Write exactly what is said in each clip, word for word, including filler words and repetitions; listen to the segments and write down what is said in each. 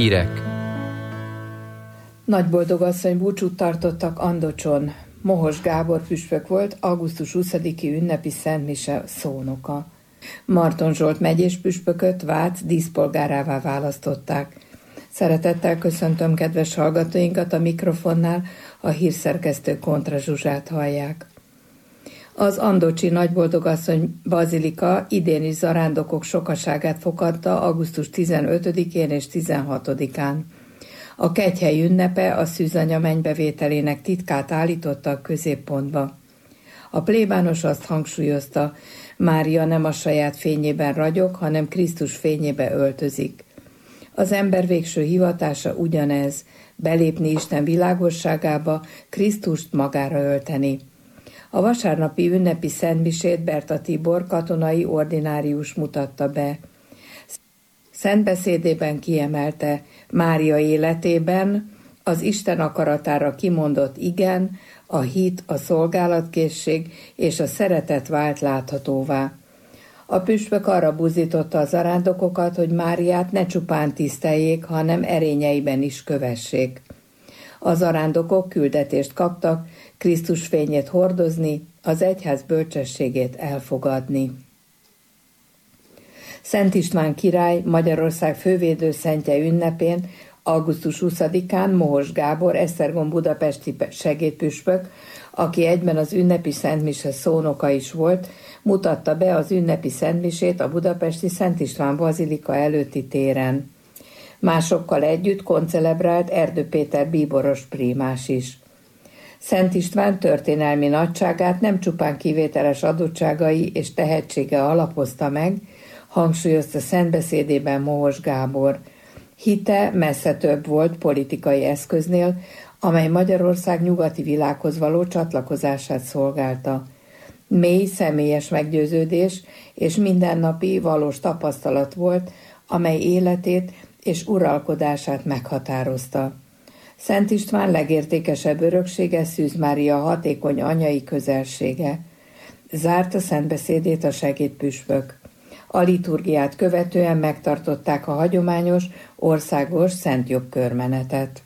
Hírek. Nagyboldogasszony búcsút tartottak Andocson. Mohos Gábor püspök volt, augusztus huszadiki ünnepi szentmise szónoka. Marton Zsolt megyés püspököt Vác díszpolgárává választották. Szeretettel köszöntöm kedves hallgatóinkat, a mikrofonnál a hírszerkesztő Kontra Zsuzsát hallják. Az andocsi Nagyboldogasszony bazilika idén is zarándokok sokaságát fogadta augusztus tizenötödikén és tizenhatodikán. A kegyhely ünnepe a szűzanya mennybevételének titkát állította a középpontba. A plébános azt hangsúlyozta, Mária nem a saját fényében ragyog, hanem Krisztus fényébe öltözik. Az ember végső hivatása ugyanez, belépni Isten világosságába, Krisztust magára ölteni. A vasárnapi ünnepi szentmisét Berta Tibor katonai ordinárius mutatta be. Szentbeszédében kiemelte, Mária életében az Isten akaratára kimondott igen, a hit, a szolgálatkészség és a szeretet vált láthatóvá. A püspök arra buzdította a zarándokokat, hogy Máriát ne csupán tiszteljék, hanem erényeiben is kövessék. A zarándokok küldetést kaptak, Krisztus fényét hordozni, az egyház bölcsességét elfogadni. Szent István király Magyarország fővédőszentje ünnepén augusztus huszadikán Mohos Gábor esztergom budapesti segédpüspök, aki egyben az ünnepi szentmise szónoka is volt, mutatta be az ünnepi szentmisét a budapesti Szent István bazilika előtti téren. Másokkal együtt koncelebrált Erdő Péter bíboros prímás is. Szent István történelmi nagyságát nem csupán kivételes adottságai és tehetsége alapozta meg, hangsúlyozta szentbeszédében Mohos Gábor. Hite messze több volt politikai eszköznél, amely Magyarország nyugati világhoz való csatlakozását szolgálta. Mély személyes meggyőződés és mindennapi valós tapasztalat volt, amely életét és uralkodását meghatározta. Szent István legértékesebb öröksége Szűz Mária hatékony anyai közelsége. Zárta szentbeszédét a segédpüspök. A liturgiát követően megtartották a hagyományos, országos szentjobbkörmenetet.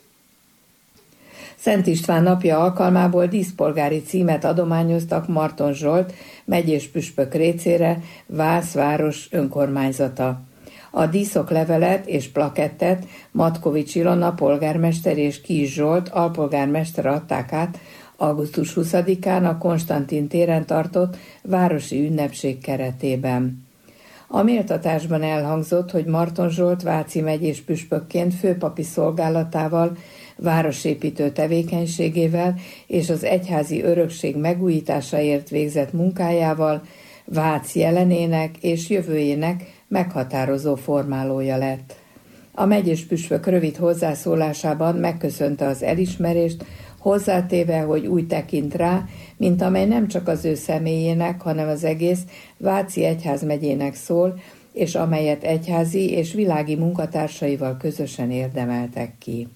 Szent István napja alkalmából díszpolgári címet adományoztak Marton Zsolt megyés püspök részére Vác város önkormányzata. A díszoklevelet és plakettet Matkovics Ilona polgármester és Kis Zsolt alpolgármester adták át augusztus huszadikán a Konstantin téren tartott városi ünnepség keretében. A méltatásban elhangzott, hogy Marton Zsolt váci megyés püspökként főpapi szolgálatával, városépítő tevékenységével és az egyházi örökség megújításáért végzett munkájával Vác jelenének és jövőjének meghatározó formálója lett. A megyés püspök rövid hozzászólásában megköszönte az elismerést, hozzátéve, hogy úgy tekint rá, mint amely nem csak az ő személyének, hanem az egész Váci egyházmegyének szól, és amelyet egyházi és világi munkatársaival közösen érdemeltek ki.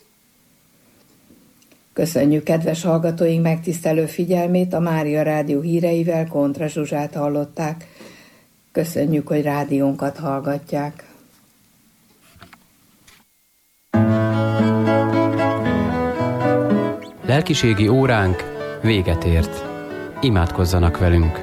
Köszönjük kedves hallgatóink megtisztelő figyelmét, a Mária Rádió híreivel Kontra Zsuzsát hallották. Köszönjük, hogy rádiónkat hallgatják. Lelkiségi óránk véget ért. Imádkozzanak velünk!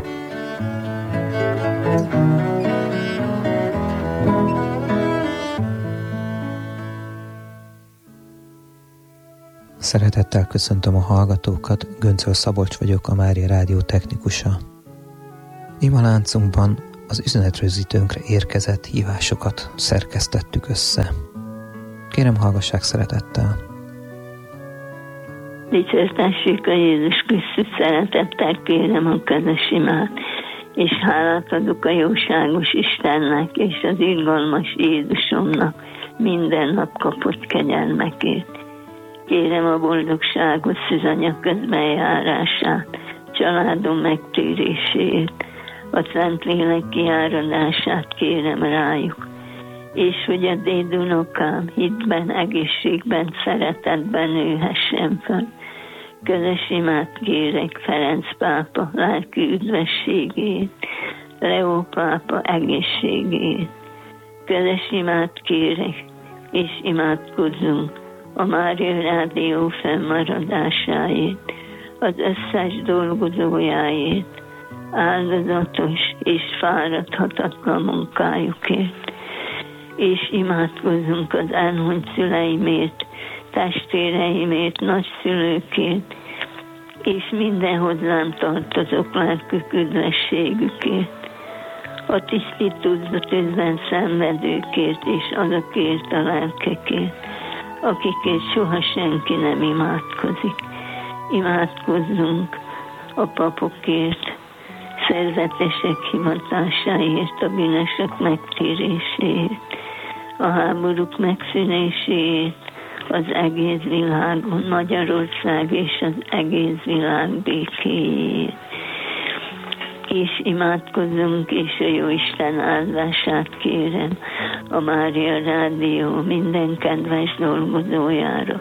Szeretettel köszöntöm a hallgatókat, Göncöl Szabolcs vagyok, a Mária Rádió technikusa. Imaláncunkban az üzenetrögzítőnkre érkezett hívásokat szerkesztettük össze. Kérem, hallgassák szeretettel! Dicsértessék a Jézus Krisztus, szeretettel kérem a közös imát, és hálát adok a jóságos Istennek és az irgalmas Jézusomnak minden nap kapott kegyelmekért. Kérem a boldogságos szűzanya közbenjárását, családom megtérését, a Szentlélek kiáradását kérem rájuk, és hogy a dédunokám hitben, egészségben, szeretetben nőhessen fel. Közös imát kérek Ferenc pápa lelki üdvességét, Leó pápa egészségét. Közös imát kérek és imádkozzunk a Mária Rádió fennmaradásáért, az összes dolgozójáért, áldozatos és fáradhatatlan munkájukért, és imádkozzunk az elhunyt szüleimért, testvéreimért, nagyszülőkért, és minden hozzám tartozók lelkük üdvességükért, a tisztító tűzben szenvedőkért és azokért a lelkekért, akikért soha senki nem imádkozik. Imádkozzunk a papokért, szerzetesek hivatásáért, a bűnösök megtéréséért, a háborúk megszűnéséért, az egész világon, Magyarország és az egész világ békéjéért. És imádkozzunk, és a Jóisten áldását kérem a Mária Rádió minden kedves dolgozójára.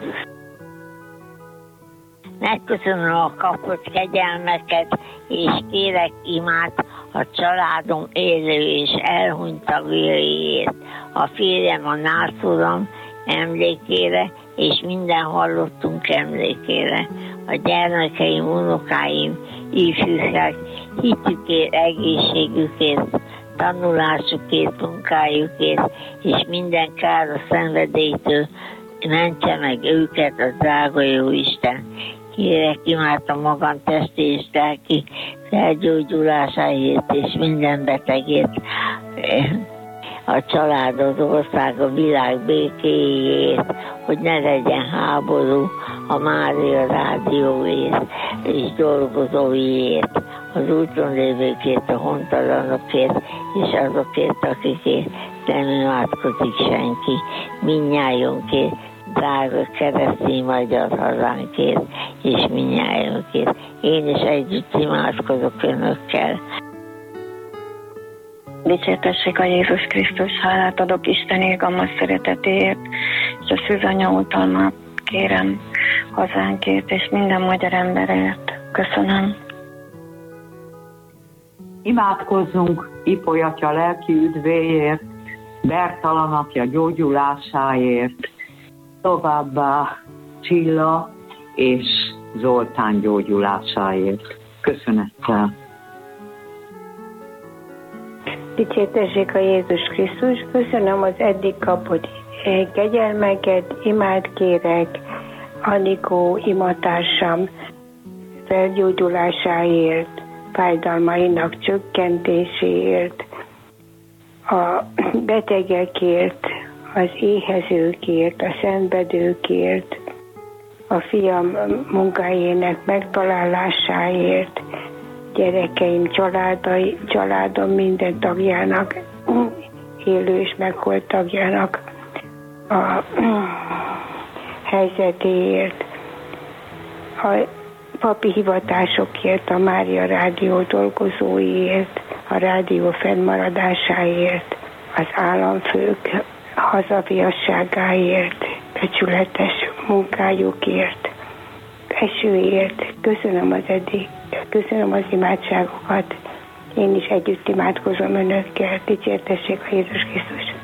Megköszönöm a kapott kegyelmeket, és kérek imát a családom élő és elhunyt tagjaiért, a férjem, a nászúram emlékére, és minden hallottunk emlékére, a gyermekeim, unokáim, ifjúság, hitükért, egészségükért, tanulásukért, munkájukért, és minden káros szenvedélytől mentse meg őket a drága jó Isten. Kérek imát a magam testi és lelki felgyógyulásáért és minden betegért, a család, az ország, a világ békéjét, hogy ne legyen háború a Mária Rádióért és dolgozóiért, az úton lévőkért, a hontalanokért és azokért, akikért nem imádkozik senki, mindnyájunkért, drága keresztény magyar hazánkért és mindnyájunkért. Én is együtt imádkozok önökkel. Dicsértessék a Jézus Krisztus, hálát adok Isten irgalmas szeretetéért, és a szűzanya oltalmát kérem hazánkért és minden magyar emberért. Köszönöm. Imádkozzunk Ipoly atya lelki üdvéért, Bertalan atya gyógyulásáért, továbbá Csilla és Zoltán gyógyulásáért. Köszönettel. Dicsértessék a Jézus Krisztus, köszönöm az eddig kapott kegyelmeket, imát kérek Anikó imatársam felgyógyulásáért, fájdalmainak csökkentéséért, a betegekért, az éhezőkért, a szenvedőkért, a fiam munkájának megtalálásáért, gyerekeim, családai, családom minden tagjának, élő és meghalt tagjának a helyzetéért, a papi hivatásokért, a Mária Rádió dolgozóiért, a rádió fennmaradásáért, az államfők hazafiasságáért, becsületes munkájukért, esőért. Köszönöm az eddig, köszönöm az imádságokat. Én is együtt imádkozom önökkel. Dicsértessék a Jézus Krisztus.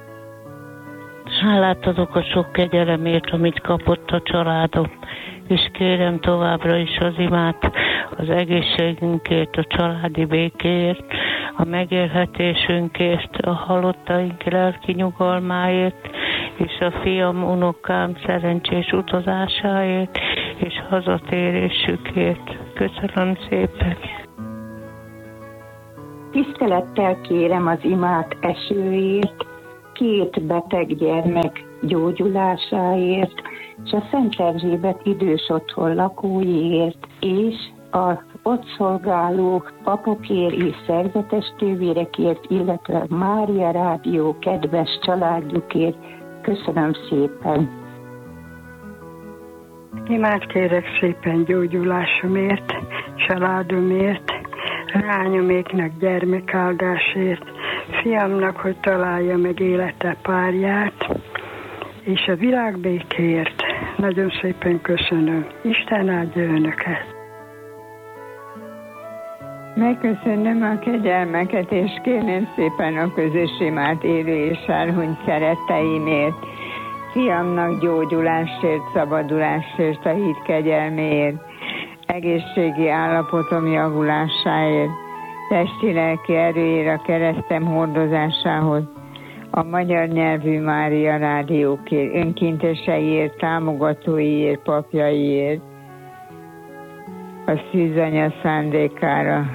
Hálát adok a sok kegyelemért, amit kapott a családom, és kérem továbbra is az imát az egészségünkért, a családi békéért, a megélhetésünkért, a halottaink lelki nyugalmáért, és a fiam, unokám szerencsés utazásáért, és hazatérésükért. Köszönöm szépen! Tisztelettel kérem az imát Esőért, két beteg gyermek gyógyulásáért, és a Szent Erzsébet idős otthon lakóiért, és az ott szolgáló papokért és szerzetes tővérekért, illetve Mária Rádió kedves családjukért. Köszönöm szépen! Imát kérek szépen gyógyulásomért, családomért, lányoméknak gyermekáldásért, fiamnak, hogy találja meg élete párját, és a világ békéért. Nagyon szépen köszönöm. Isten áldja önöket! Megköszönöm a kegyelmeket, és kérném szépen a közös imát élő és elhunyt szeretteimért, fiamnak gyógyulásért, szabadulásért, a hit kegyelméért, egészségi állapotom javulásáért, testi-lelki erőért, a keresztem hordozásához, a magyar nyelvű Mária rádiókért, önkinteseiért, támogatóiért, papjaiért, a szűzanya szándékára,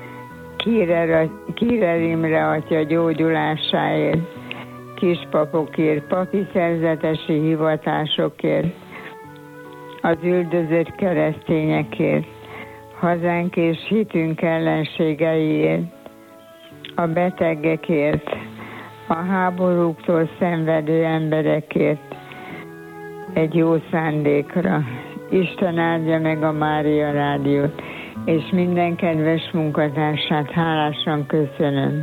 Kírer Imre atya gyógyulásáért, kispapokért, papi szerzetesi hivatásokért, az üldözött keresztényekért, hazánk és hitünk ellenségeiért, a betegekért, a háborúktól szenvedő emberekért, egy jó szándékra. Isten áldja meg a Mária Rádiót, és minden kedves munkatársát hálásan köszönöm.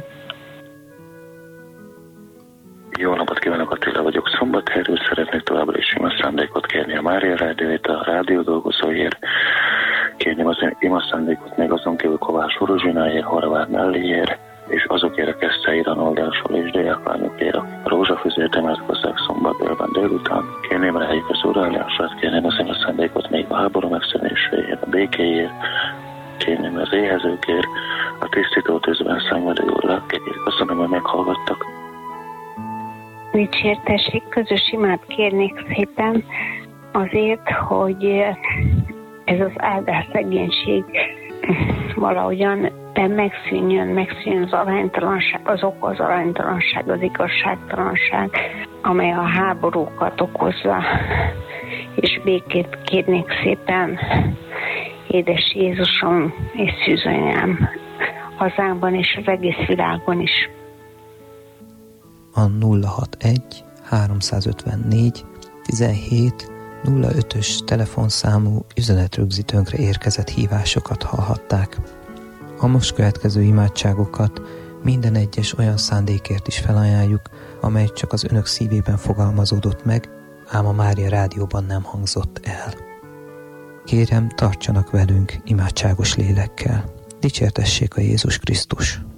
Jó napot kívánok, Attila vagyok, Szombathelyről. Szeretnék továbbra is ima szándékot kérni a Mária Rádióit, a rádió dolgozóért. Kérném az ima szándékot még azon kívül Kovács Oruzsináért, Horváth Melliért, és azokért a Keszthelyi Ranoldással és diáklányokért, akik a rózsafüzért imádkozzák szombatdélben délután. Kérném rá helyük az urálását, kérném az ima szándékot még a háború megszűnéséért, a békéért, kérném az éhezőkért, a tisztító tűzben szenvedő úr lelkéért. Köszönöm, hogy meghallgattak. Dicsértessék, közös imát kérnék szépen azért, hogy ez az áldás szegénység valahogyan megszűnjön, megszűnjön az aránytalanság, az oka az aránytalanság, az igazságtalanság, amely a háborúkat okozza, és békét kérnék szépen, édes Jézusom és szűzanyám, hazánkban és az egész világon is. A nulla hatvanegy háromszázötvennégy tizenhét nulla ötös telefonszámú üzenetrögzítőnkre érkezett hívásokat hallhatták. A most következő imádságokat minden egyes olyan szándékért is felajánljuk, amely csak az önök szívében fogalmazódott meg, ám a Mária Rádióban nem hangzott el. Kérem, tartsanak velünk imádságos lélekkel. Dicsértessék a Jézus Krisztus!